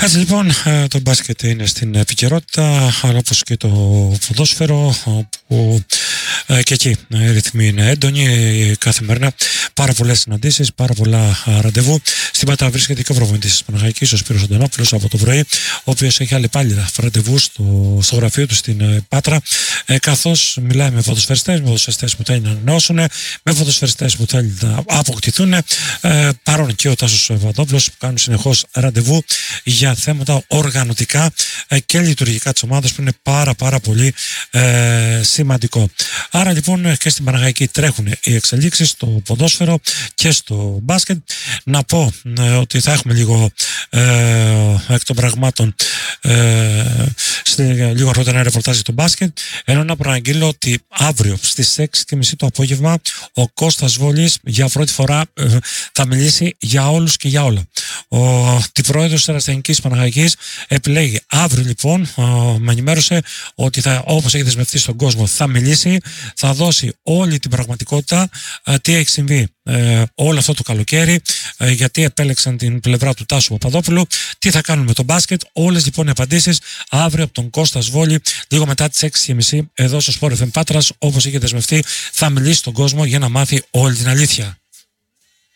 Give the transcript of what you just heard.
Έτσι λοιπόν, το μπάσκετ είναι στην επικαιρότητα, αλλά όπως και το ποδόσφαιρο, που και εκεί οι ρυθμοί είναι έντονοι καθημερινά. Πάρα πολλές συναντήσεις, πάρα πολλά ραντεβού. Στην Πάτρα βρίσκεται και ο προπονητής της Παναχαϊκής, ο Σπύρος Αντωνόπουλος, από το πρωί, ο οποίος έχει άλλη πάλι ραντεβού στο γραφείο του στην Πάτρα, καθώς μιλάει με ποδοσφαιριστές που θέλουν να ανανεώσουν, με ποδοσφαιριστές που θέλουν να αποκτηθούν, παρόν και ο Τάσος Βαντόπουλος, που κάνουν συνεχώς ραντεβού για θέματα οργανωτικά και λειτουργικά της ομάδας, που είναι πάρα πολύ σημαντικό. Άρα λοιπόν και στην Παναχαϊκή τρέχουν οι εξελίξεις στο ποδόσφαιρο και στο μπάσκετ. Να πω ότι θα έχουμε λίγο εκ των πραγμάτων λίγο αργότερα ένα ρεπορτάζ για το μπάσκετ, ενώ να προαναγγείλω ότι αύριο στις 6:30 το απόγευμα ο Κώστας Βόλης για πρώτη φορά θα μιλήσει για όλους και για όλα. Ο αντιπρόεδρος της Ερασιτεχνικής Παναχαϊκής επιλέγει αύριο λοιπόν, με ενημέρωσε ότι όπως έχει δεσμευτεί στον κόσμο θα μιλήσει, θα δώσει όλη την πραγματικότητα, τι έχει συμβεί όλο αυτό το καλοκαίρι, γιατί επέλεξαν την πλευρά του Τάσου Παπαδόπουλου, τι θα κάνουν με το μπάσκετ. Όλες λοιπόν οι απαντήσεις αύριο από τον Κώστα Βόλη, λίγο μετά τις 6:30 εδώ στο Sport FM Πάτρας, όπως είχε δεσμευτεί, θα μιλήσει στον κόσμο για να μάθει όλη την αλήθεια.